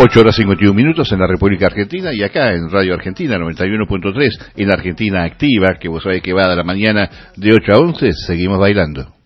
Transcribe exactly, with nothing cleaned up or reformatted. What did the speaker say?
ocho horas cincuenta y un minutos en la República Argentina y acá en Radio Argentina noventa y uno punto tres en Argentina Activa, que vos sabés que va de la mañana de ocho a once, seguimos bailando.